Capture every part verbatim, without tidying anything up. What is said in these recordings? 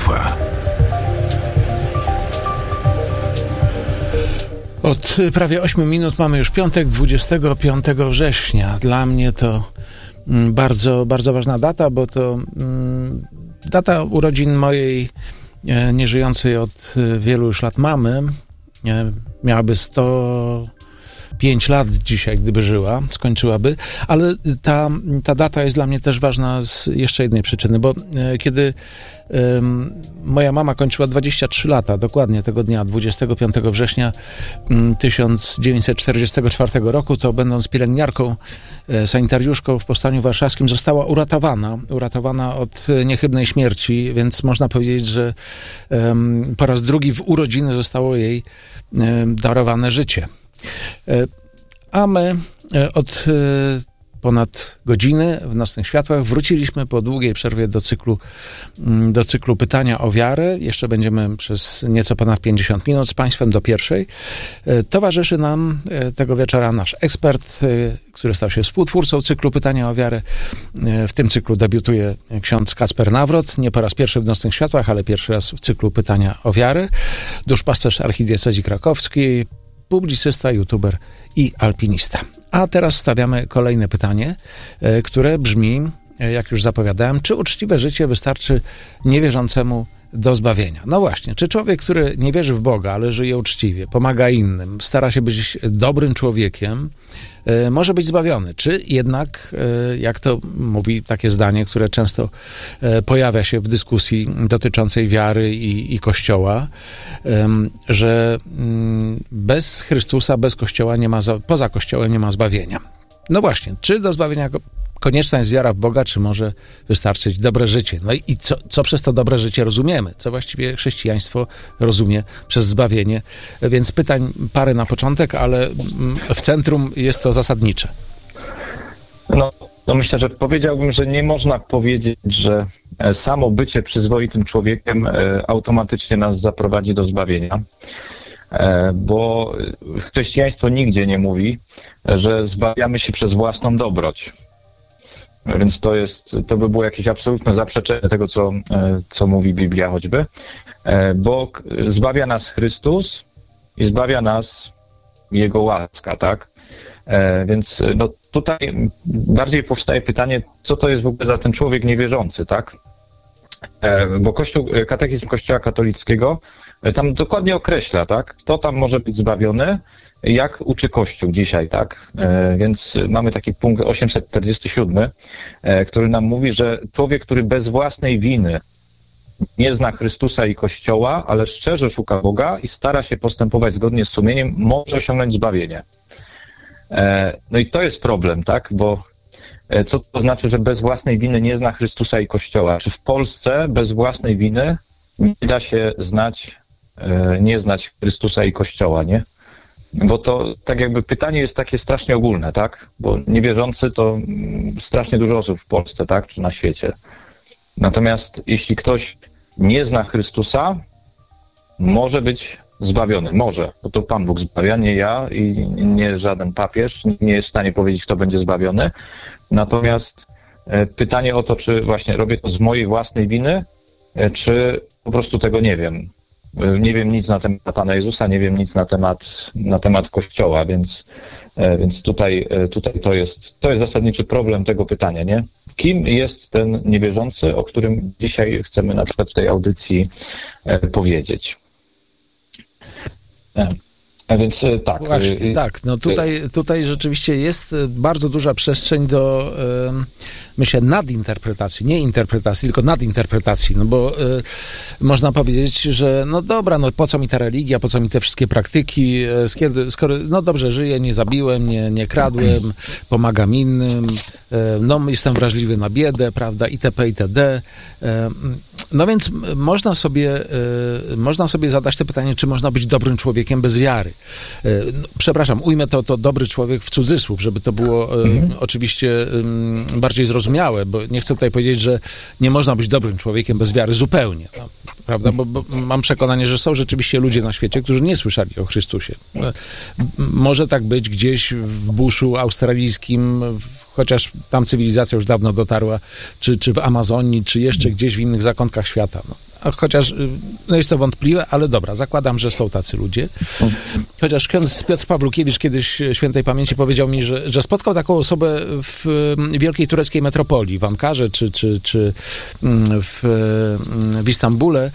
Światła. Od prawie ośmiu minut mamy już piątek, dwudziestego piątego września. Dla mnie to bardzo, bardzo ważna data, bo to mm, data urodzin mojej e, nieżyjącej od wielu już lat mamy. E, miałaby sto pięć lat dzisiaj, gdyby żyła, skończyłaby, ale ta, ta data jest dla mnie też ważna z jeszcze jednej przyczyny, bo e, kiedy e, moja mama kończyła dwadzieścia trzy lata, dokładnie tego dnia, dwudziestego piątego września tysiąc dziewięćset czterdziestego czwartego roku, to będąc pielęgniarką, e, sanitariuszką w Powstaniu Warszawskim, została uratowana, uratowana od niechybnej śmierci, więc można powiedzieć, że e, po raz drugi w urodziny zostało jej e, darowane życie. A my od ponad godziny w Nocnych Światłach wróciliśmy po długiej przerwie do cyklu, do cyklu Pytania o wiarę. Jeszcze będziemy przez nieco ponad pięćdziesiąt minut z Państwem do pierwszej. Towarzyszy nam tego wieczora nasz ekspert, który stał się współtwórcą cyklu Pytania o wiarę. W tym cyklu debiutuje ksiądz Kacper Nawrot, nie po raz pierwszy w Nocnych Światłach, ale pierwszy raz w cyklu Pytania o wiarę. Duszpasterz archidiecezji krakowskiej, publicysta, youtuber i alpinista. A teraz stawiamy kolejne pytanie, które brzmi, jak już zapowiadałem, czy uczciwe życie wystarczy niewierzącemu do zbawienia? No właśnie, czy człowiek, który nie wierzy w Boga, ale żyje uczciwie, pomaga innym, stara się być dobrym człowiekiem, może być zbawiony? Czy jednak, jak to mówi takie zdanie, które często pojawia się w dyskusji dotyczącej wiary i, i Kościoła, że bez Chrystusa, bez Kościoła nie ma, poza Kościołem nie ma zbawienia? No właśnie, czy do zbawienia konieczna jest wiara w Boga, czy może wystarczyć dobre życie? No i co, co przez to dobre życie rozumiemy? Co właściwie chrześcijaństwo rozumie przez zbawienie? Więc pytań parę na początek, ale w centrum jest to zasadnicze. No, no myślę, że powiedziałbym, że nie można powiedzieć, że samo bycie przyzwoitym człowiekiem automatycznie nas zaprowadzi do zbawienia. Bo chrześcijaństwo nigdzie nie mówi, że zbawiamy się przez własną dobroć. Więc to jest, to by było jakieś absolutne zaprzeczenie tego, co, co mówi Biblia choćby, bo zbawia nas Chrystus i zbawia nas Jego łaska, tak? Więc no, tutaj bardziej powstaje pytanie, co to jest w ogóle za ten człowiek niewierzący, tak? Bo Kościół, katechizm Kościoła katolickiego tam dokładnie określa, tak? Kto tam może być zbawiony, jak uczy Kościół dzisiaj, tak? E, więc mamy taki punkt osiemset czterdziesty siódmy, e, który nam mówi, że człowiek, który bez własnej winy nie zna Chrystusa i Kościoła, ale szczerze szuka Boga i stara się postępować zgodnie z sumieniem, może osiągnąć zbawienie. E, no i to jest problem, tak? Bo e, co to znaczy, że bez własnej winy nie zna Chrystusa i Kościoła? Czy w Polsce bez własnej winy nie da się znać, e, nie znać Chrystusa i Kościoła, nie? Bo to tak jakby pytanie jest takie strasznie ogólne, tak? Bo niewierzący to strasznie dużo osób w Polsce, tak? Czy na świecie. Natomiast jeśli ktoś nie zna Chrystusa, może być zbawiony. Może, bo to Pan Bóg zbawia, nie ja i nie żaden papież. Nie jest w stanie powiedzieć, kto będzie zbawiony. Natomiast pytanie o to, czy właśnie robię to z mojej własnej winy, czy po prostu tego nie wiem. Nie wiem nic na temat Pana Jezusa, nie wiem nic na temat, na temat Kościoła, więc, więc tutaj, tutaj to jest, to jest zasadniczy problem tego pytania, nie? Kim jest ten niewierzący, o którym dzisiaj chcemy na przykład w tej audycji powiedzieć? A więc tak. Właśnie, tak, no tutaj, tutaj rzeczywiście jest bardzo duża przestrzeń do, myślę, nadinterpretacji, nie interpretacji, tylko nadinterpretacji, no bo y, można powiedzieć, że no dobra, no po co mi ta religia, po co mi te wszystkie praktyki, skoro, skoro no dobrze, żyję, nie zabiłem, nie, nie kradłem, pomagam innym, y, no jestem wrażliwy na biedę, prawda, itp., itd., y, no więc można sobie, y, można sobie zadać to pytanie, czy można być dobrym człowiekiem bez wiary. Y, no, przepraszam, ujmę to, to dobry człowiek w cudzysłów, żeby to było y, mhm. oczywiście y, bardziej zrozumiałe, bo nie chcę tutaj powiedzieć, że nie można być dobrym człowiekiem bez wiary zupełnie, no, prawda, bo, bo mam przekonanie, że są rzeczywiście ludzie na świecie, którzy nie słyszeli o Chrystusie. Y, może tak być gdzieś w buszu australijskim, chociaż tam cywilizacja już dawno dotarła, czy, czy w Amazonii, czy jeszcze gdzieś w innych zakątkach świata. No. chociaż no jest to wątpliwe, ale dobra, zakładam, że są tacy ludzie. Chociaż ksiądz Piotr Pawlukiewicz kiedyś świętej pamięci powiedział mi, że, że spotkał taką osobę w wielkiej tureckiej metropolii, w Ankarze czy, czy, czy w, w Istambule.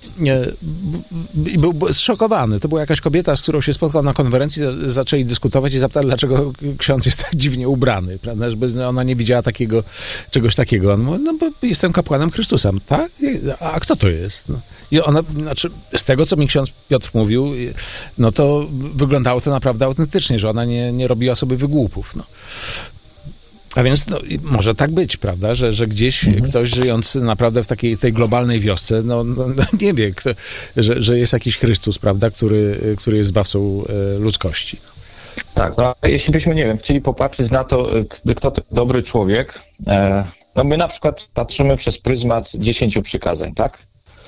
I był zszokowany. To była jakaś kobieta, z którą się spotkał na konferencji, zaczęli dyskutować i zapytali, dlaczego ksiądz jest tak dziwnie ubrany, prawda, żeby ona nie widziała takiego, czegoś takiego. On mówi, no bo jestem kapłanem Chrystusa. Tak? A kto to jest? No. I ona, znaczy, z tego, co mi ksiądz Piotr mówił, no to wyglądało to naprawdę autentycznie, że ona nie, nie robiła sobie wygłupów. No. A więc no, może tak być, prawda, że, że gdzieś mhm. ktoś żyjący naprawdę w takiej tej globalnej wiosce, no, no, no nie wie, kto, że, że jest jakiś Chrystus, prawda, który, który jest zbawcą e, ludzkości. Tak, no, jeśli byśmy, nie wiem, chcieli popatrzeć na to, kto to dobry człowiek, e, no my na przykład patrzymy przez pryzmat dziesięciu przykazań, tak?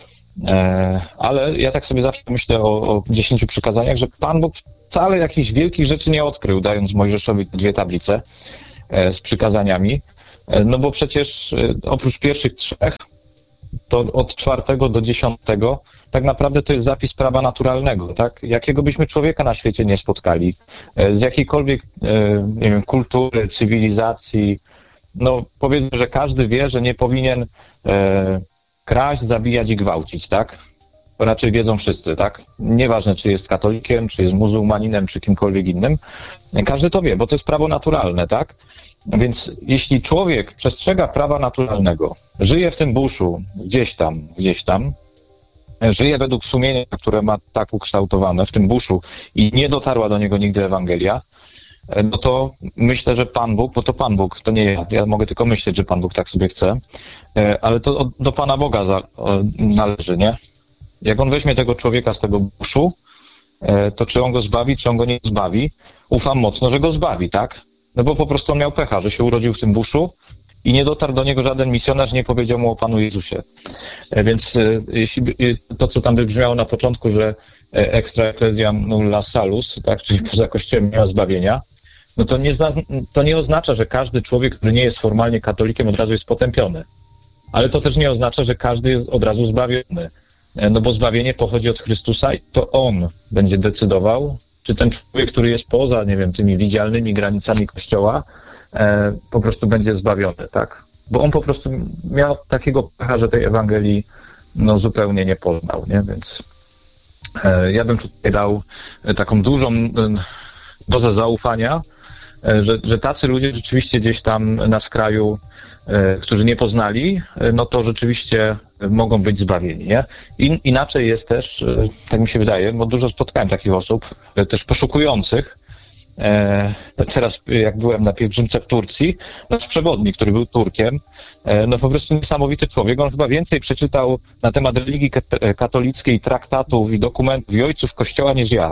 E, ale ja tak sobie zawsze myślę o, o dziesięciu przykazaniach, że Pan Bóg wcale jakichś wielkich rzeczy nie odkrył, dając Mojżeszowi dwie tablice z przykazaniami, no bo przecież oprócz pierwszych trzech, to od czwartego do dziesiątego tak naprawdę to jest zapis prawa naturalnego, tak? Jakiego byśmy człowieka na świecie nie spotkali, z jakiejkolwiek, nie wiem, kultury, cywilizacji, no powiedzmy, że każdy wie, że nie powinien e, kraść, zabijać i gwałcić, tak? To raczej wiedzą wszyscy, tak? Nieważne, czy jest katolikiem, czy jest muzułmaninem, czy kimkolwiek innym. Każdy to wie, bo to jest prawo naturalne, tak? Więc jeśli człowiek przestrzega prawa naturalnego, żyje w tym buszu, gdzieś tam, gdzieś tam, żyje według sumienia, które ma tak ukształtowane w tym buszu i nie dotarła do niego nigdy Ewangelia, no to myślę, że Pan Bóg, bo to Pan Bóg, to nie ja, ja mogę tylko myśleć, że Pan Bóg tak sobie chce, ale to do Pana Boga za, należy, nie? Jak on weźmie tego człowieka z tego buszu, to czy on go zbawi, czy on go nie zbawi, ufam mocno, że go zbawi, tak? No bo po prostu on miał pecha, że się urodził w tym buszu i nie dotarł do niego żaden misjonarz, nie powiedział mu o Panu Jezusie. Więc jeśli to, co tam wybrzmiało na początku, że extra ecclesiam nulla salus, tak, czyli poza Kościołem nie ma zbawienia, no to nie, zna, to nie oznacza, że każdy człowiek, który nie jest formalnie katolikiem, od razu jest potępiony. Ale to też nie oznacza, że każdy jest od razu zbawiony. No bo zbawienie pochodzi od Chrystusa i to On będzie decydował, czy ten człowiek, który jest poza, nie wiem, tymi widzialnymi granicami Kościoła, e, po prostu będzie zbawiony, tak? Bo on po prostu miał takiego pecha, że tej Ewangelii no, zupełnie nie poznał, nie? Więc e, ja bym tutaj dał taką dużą e, dozę zaufania, e, że, że tacy ludzie rzeczywiście gdzieś tam na skraju, e, którzy nie poznali, e, no to rzeczywiście mogą być zbawieni, nie? In, inaczej jest też, tak mi się wydaje, bo dużo spotkałem takich osób, też poszukujących. E, teraz jak byłem na pielgrzymce w Turcji, nasz przewodnik, który był Turkiem, e, no po prostu niesamowity człowiek, on chyba więcej przeczytał na temat religii katolickiej, traktatów i dokumentów i ojców Kościoła niż ja.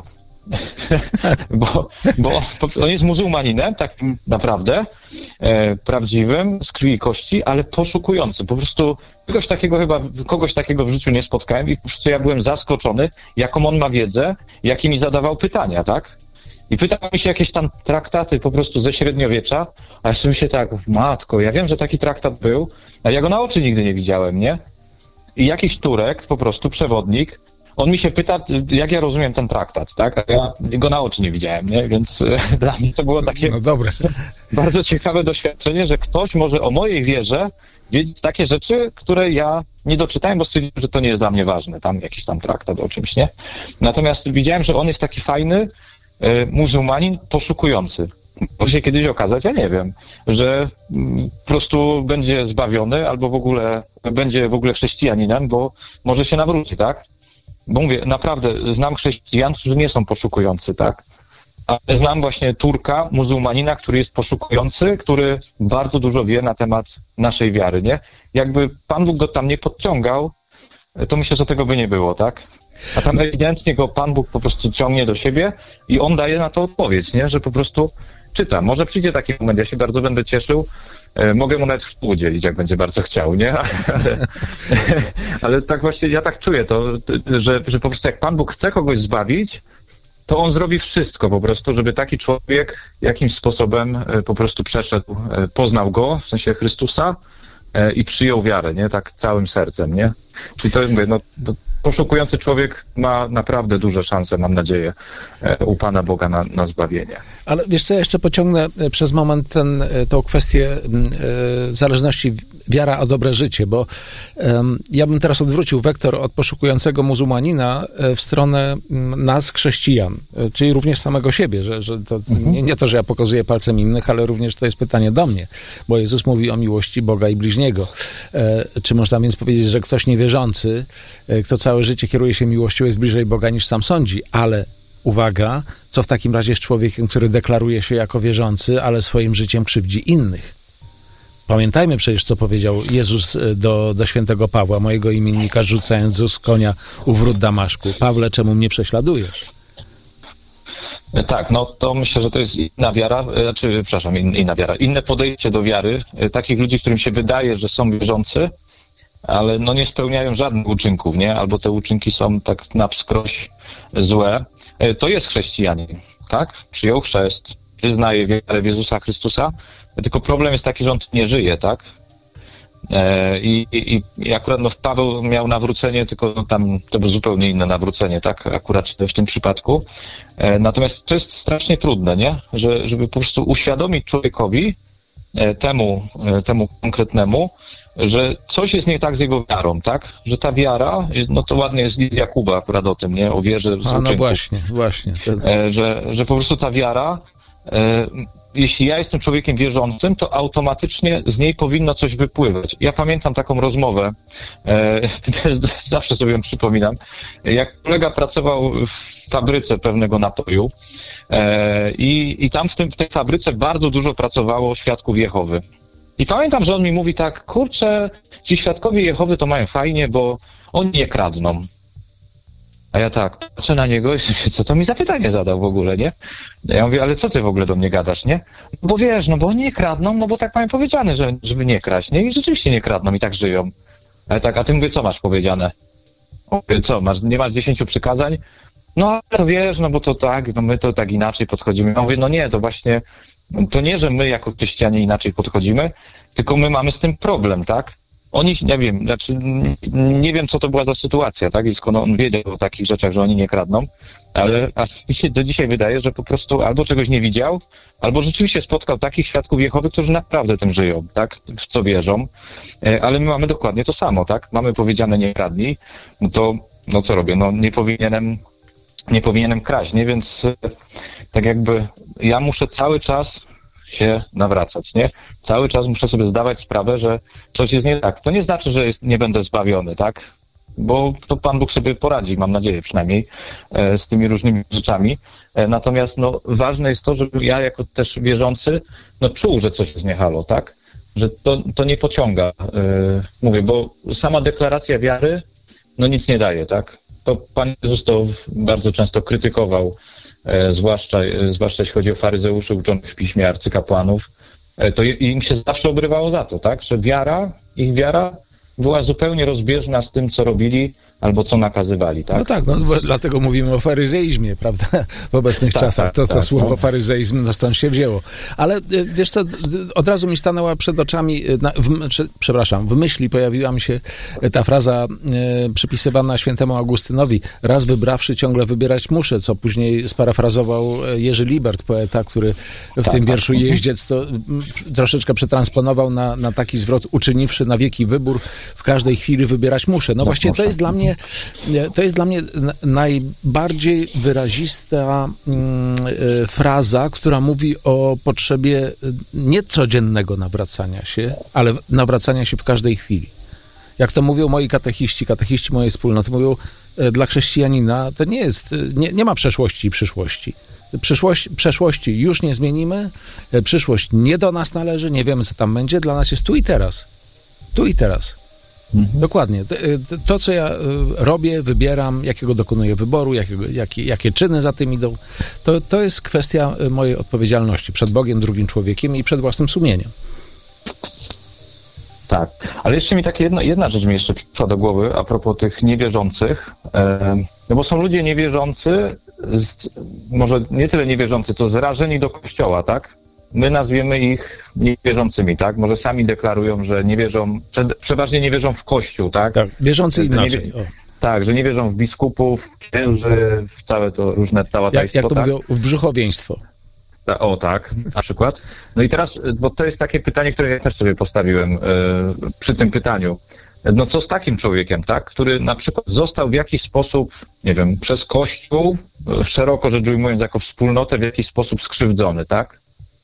bo, bo on jest muzułmaninem, takim naprawdę e, prawdziwym, z krwi i kości, ale poszukującym. Po prostu kogoś takiego chyba, kogoś takiego w życiu nie spotkałem i po prostu ja byłem zaskoczony, jaką on ma wiedzę, jakie mi zadawał pytania, tak? I pytał mi się jakieś tam traktaty po prostu ze średniowiecza, a ja sobie się tak, matko, ja wiem, że taki traktat był, a ja go na oczy nigdy nie widziałem, nie? I jakiś Turek, po prostu przewodnik, on mi się pyta, jak ja rozumiem ten traktat, tak? A ja go na oczy nie widziałem, nie? Więc e, dla mnie to było takie no dobre. bardzo ciekawe doświadczenie, że ktoś może o mojej wierze wiedzieć takie rzeczy, które ja nie doczytałem, bo stwierdziłem, że to nie jest dla mnie ważne, tam jakiś tam traktat o czymś, nie? Natomiast widziałem, że on jest taki fajny e, muzułmanin poszukujący. Może się kiedyś okazać, ja nie wiem, że mm, po prostu będzie zbawiony albo w ogóle będzie w ogóle chrześcijaninem, bo może się nawróci, tak? Bo mówię, naprawdę, znam chrześcijan, którzy nie są poszukujący, tak? Ale znam właśnie Turka, muzułmanina, który jest poszukujący, który bardzo dużo wie na temat naszej wiary, nie? Jakby Pan Bóg go tam nie podciągał, to myślę, że tego by nie było, tak? A tam ewidentnie go Pan Bóg po prostu ciągnie do siebie i on daje na to odpowiedź, nie? Że po prostu czyta. Może przyjdzie taki moment, ja się bardzo będę cieszył, mogę mu nawet chrztu udzielić, jak będzie bardzo chciał, nie? Ale, ale tak właśnie, ja tak czuję to, że, że po prostu jak Pan Bóg chce kogoś zbawić, to on zrobi wszystko po prostu, żeby taki człowiek jakimś sposobem po prostu przeszedł, poznał go, w sensie Chrystusa e, i przyjął wiarę, nie? Tak całym sercem, nie? Czyli to mówię, no, to poszukujący człowiek ma naprawdę duże szanse, mam nadzieję, e, u Pana Boga na, na zbawienie. Ale wiesz co, ja jeszcze pociągnę przez moment ten, tą kwestię y, zależności wiara o dobre życie, bo y, ja bym teraz odwrócił wektor od poszukującego muzułmanina w stronę nas, chrześcijan, y, czyli również samego siebie, że, że to mhm. nie, nie to, że ja pokazuję palcem innych, ale również to jest pytanie do mnie, bo Jezus mówi o miłości Boga i bliźniego. Y, czy można więc powiedzieć, że ktoś niewierzący, y, kto całe życie kieruje się miłością, jest bliżej Boga niż sam sądzi, ale uwaga, co w takim razie z człowiekiem, który deklaruje się jako wierzący, ale swoim życiem krzywdzi innych? Pamiętajmy przecież, co powiedział Jezus do, do świętego Pawła, mojego imiennika, rzucając z konia u wrót Damaszku. Pawle, czemu mnie prześladujesz? Tak, no to myślę, że to jest inna wiara, znaczy, przepraszam, inna wiara, inne podejście do wiary, takich ludzi, którym się wydaje, że są wierzący, ale no nie spełniają żadnych uczynków, nie? Albo te uczynki są tak na wskroś złe. To jest chrześcijanin, tak? Przyjął chrzest, wyznaje wiarę w Jezusa Chrystusa, tylko problem jest taki, że on nie żyje, tak? I, i, i akurat no, Paweł miał nawrócenie, tylko no, tam to było zupełnie inne nawrócenie, tak? Akurat w tym przypadku. Natomiast to jest strasznie trudne, nie? Że, żeby po prostu uświadomić człowiekowi, temu, temu konkretnemu, że coś jest nie tak z jego wiarą, tak? Że ta wiara, no to ładnie jest list Jakuba akurat o tym, nie? O wierze z uczynków. A no właśnie, właśnie. Że, że po prostu ta wiara, jeśli ja jestem człowiekiem wierzącym, to automatycznie z niej powinno coś wypływać. Ja pamiętam taką rozmowę, też zawsze sobie ją przypominam, jak kolega pracował w fabryce pewnego napoju i, i tam w, tym, w tej fabryce bardzo dużo pracowało świadków Jehowy. I pamiętam, że on mi mówi tak, kurczę, ci świadkowie Jehowy to mają fajnie, bo oni nie kradną. A ja tak, patrzę na niego i myślę, co to mi za pytanie zadał w ogóle, nie? Ja mówię, ale co ty w ogóle do mnie gadasz, nie? No bo wiesz, no bo oni nie kradną, no bo tak mają powiedziane, że, żeby nie kraść, nie? I rzeczywiście nie kradną i tak żyją. A ja tak, a ty mówię, co masz powiedziane? Mówię, co, masz, nie masz dziesięciu przykazań? No ale to wiesz, no bo to tak, no my to tak inaczej podchodzimy. Ja mówię, no nie, to właśnie, to nie, że my jako chrześcijanie inaczej podchodzimy, tylko my mamy z tym problem, tak? Oni, nie wiem, znaczy nie wiem, co to była za sytuacja, tak? I skąd on wiedział o takich rzeczach, że oni nie kradną, ale mi się do dzisiaj wydaje, że po prostu albo czegoś nie widział, albo rzeczywiście spotkał takich świadków Jehowy, którzy naprawdę tym żyją, tak? W co wierzą, ale my mamy dokładnie to samo, tak? Mamy powiedziane nie kradnij, no to no co robię? No nie powinienem, nie powinienem kraść, nie? Więc tak jakby ja muszę cały czas się nawracać, nie? Cały czas muszę sobie zdawać sprawę, że coś jest nie tak. To nie znaczy, że jest, nie będę zbawiony, tak? Bo to Pan Bóg sobie poradzi, mam nadzieję przynajmniej, e, z tymi różnymi rzeczami. E, natomiast no, ważne jest to, żeby ja jako też wierzący no, czuł, że coś jest nie halo, tak? Że to, to nie pociąga. E, mówię, bo sama deklaracja wiary no nic nie daje, tak? To Pan Jezus to bardzo często krytykował, E, zwłaszcza, e, zwłaszcza jeśli chodzi o faryzeuszy uczonych w piśmie, arcykapłanów, e, to im się zawsze obrywało za to, tak, że wiara, ich wiara była zupełnie rozbieżna z tym, co robili albo co nakazywali, tak? No tak, no, dlatego mówimy o faryzeizmie, prawda, w obecnych tak, czasach. To, to tak, słowo no. faryzeizm, no stąd się wzięło. Ale wiesz co, od razu mi stanęła przed oczami, na, w, czy, przepraszam, w myśli pojawiła mi się ta fraza e, przypisywana świętemu Augustynowi, raz wybrawszy, ciągle wybierać muszę, co później sparafrazował Jerzy Libert, poeta, który w tak, tym tak, wierszu tak. Jeździec to m, troszeczkę przetransponował na, na taki zwrot, uczyniwszy na wieki wybór, w każdej chwili wybierać muszę. No tak, właśnie muszę. to jest dla mnie To jest dla mnie najbardziej wyrazista y, fraza, która mówi o potrzebie nie codziennego nawracania się, ale nawracania się w każdej chwili. Jak to mówią moi katechiści, katechiści mojej wspólnoty, mówią, y, dla chrześcijanina to nie jest, nie, nie ma przeszłości i przyszłości. Przyszłość, przeszłości już nie zmienimy, y, przyszłość nie do nas należy, nie wiemy, co tam będzie, dla nas jest tu i teraz. Tu i teraz. Mhm. Dokładnie. To, co ja robię, wybieram, jakiego dokonuję wyboru, jakiego, jakie, jakie czyny za tym idą, to, to jest kwestia mojej odpowiedzialności przed Bogiem, drugim człowiekiem i przed własnym sumieniem. Tak, ale jeszcze mi takie jedna, jedna rzecz mi jeszcze przyszła do głowy a propos tych niewierzących, e, no bo są ludzie niewierzący, z, może nie tyle niewierzący, to zrażeni do Kościoła, tak? my nazwiemy ich niewierzącymi, tak? Może sami deklarują, że nie wierzą, przeważnie nie wierzą w Kościół, tak? Tak, wierzący inaczej. Nie, tak, że nie wierzą w biskupów, księży, w całe to różne tałataństwo. Jak, jak to tak? mówią, w brzuchowieństwo. O tak, na przykład. No i teraz, bo to jest takie pytanie, które ja też sobie postawiłem yy, przy tym pytaniu. No co z takim człowiekiem, tak? Który na przykład został w jakiś sposób, nie wiem, przez Kościół, szeroko rzecz ujmując, jako wspólnotę w jakiś sposób skrzywdzony, tak?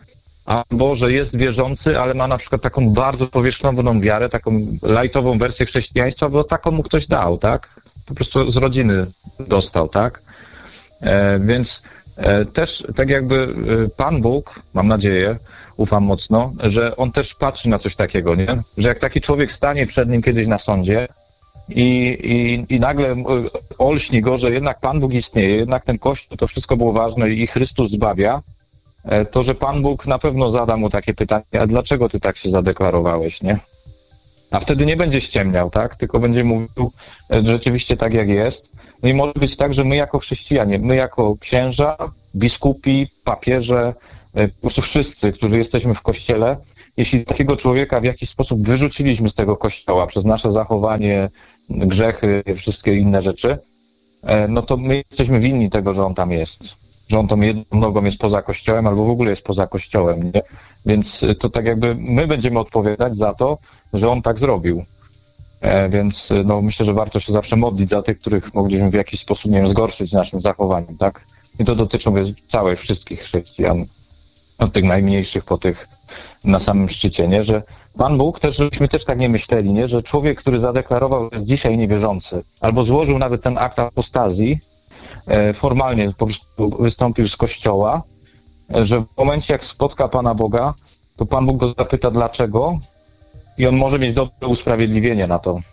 Albo, że jest wierzący, ale ma na przykład taką bardzo powierzchowną wiarę, taką lajtową wersję chrześcijaństwa, bo taką mu ktoś dał, tak? Po prostu z rodziny dostał, tak? E, więc e, też tak jakby e, Pan Bóg, mam nadzieję, ufam mocno, że on też patrzy na coś takiego, nie? Że jak taki człowiek stanie przed nim kiedyś na sądzie i, i, i nagle olśni go, że jednak Pan Bóg istnieje, jednak ten Kościół, to wszystko było ważne i Chrystus zbawia, to, że Pan Bóg na pewno zada mu takie pytanie, a dlaczego ty tak się zadeklarowałeś, nie? A wtedy nie będzie ściemniał, tak? Tylko będzie mówił rzeczywiście tak, jak jest. No i może być tak, że my jako chrześcijanie, my jako księża, biskupi, papieże, po prostu wszyscy, którzy jesteśmy w Kościele, jeśli takiego człowieka w jakiś sposób wyrzuciliśmy z tego Kościoła przez nasze zachowanie, grzechy, wszystkie inne rzeczy, no to my jesteśmy winni tego, że on tam jest. Że on tą jedną nogą jest poza Kościołem albo w ogóle jest poza Kościołem, nie? Więc to tak jakby my będziemy odpowiadać za to, że on tak zrobił. E, więc no, myślę, że warto się zawsze modlić za tych, których mogliśmy w jakiś sposób, nie wiem, zgorszyć naszym zachowaniem, tak? I to dotyczy całych wszystkich chrześcijan, od tych najmniejszych po tych na samym szczycie, nie? Że Pan Bóg też, żebyśmy też tak nie myśleli, nie? Że człowiek, który zadeklarował, że jest dzisiaj niewierzący, albo złożył nawet ten akt apostazji, e, formalnie po prostu wystąpił z Kościoła, e, że w momencie, jak spotka Pana Boga, to Pan Bóg go zapyta dlaczego i on może mieć dobre usprawiedliwienie na to.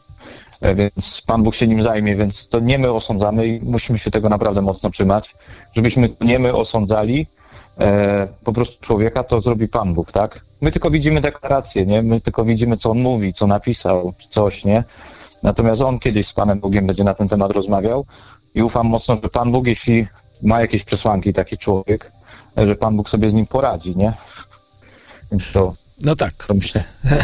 E, więc Pan Bóg się nim zajmie, więc to nie my osądzamy i musimy się tego naprawdę mocno trzymać, żebyśmy nie my osądzali e, po prostu człowieka, to zrobi Pan Bóg, tak? My tylko widzimy deklarację, nie? My tylko widzimy, co on mówi, co napisał, czy coś, nie? Natomiast on kiedyś z Panem Bogiem będzie na ten temat rozmawiał i ufam mocno, że Pan Bóg, jeśli ma jakieś przesłanki, taki człowiek, że Pan Bóg sobie z nim poradzi, nie? Więc to... No tak. To myślę,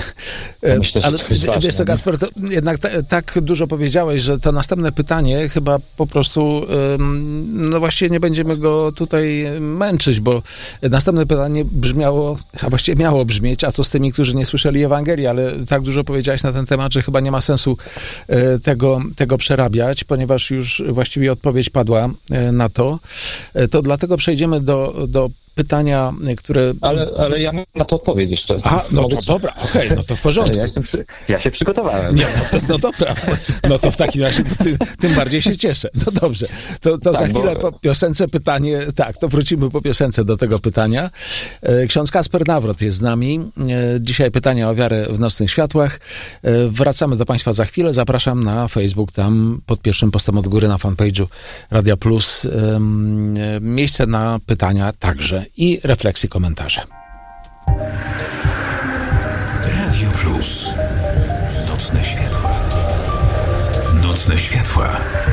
to myślę, ale że to jest ważne, wiesz co, Kacper, to jednak ta, tak dużo powiedziałeś, że to następne pytanie chyba po prostu, no właściwie nie będziemy go tutaj męczyć, bo następne pytanie brzmiało, a właściwie miało brzmieć, a co z tymi, którzy nie słyszeli Ewangelii, ale tak dużo powiedziałeś na ten temat, że chyba nie ma sensu tego, tego przerabiać, ponieważ już właściwie odpowiedź padła na to. To dlatego przejdziemy do, do pytania, które... Ale, ale ja mam na to odpowiedź jeszcze. A, no to dobra, okej, okay, no to w porządku. Ja, jestem przy... ja się przygotowałem. Nie, no, no dobra, no to w takim razie ty, tym bardziej się cieszę. No dobrze, to, to tak, za chwilę bo... po piosence pytanie, tak, to wrócimy po piosence do tego pytania. Ksiądz Kacper Nawrot jest z nami. Dzisiaj pytanie o wiarę w nocnych światłach. Wracamy do Państwa za chwilę. Zapraszam na Facebook, tam pod pierwszym postem od góry na fanpage'u Radia Plus. Miejsce na pytania także i refleksje, komentarze. Radio Plus. Nocne światła. Nocne światła.